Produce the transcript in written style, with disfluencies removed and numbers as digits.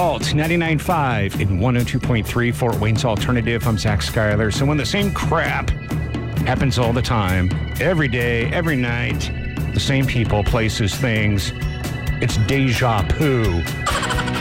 Alt 99.5 and 102.3 Fort Wayne's Alternative. I'm Zach Schuyler. So when the same crap happens all the time, every day, every night, the same people, places, things, it's deja vu.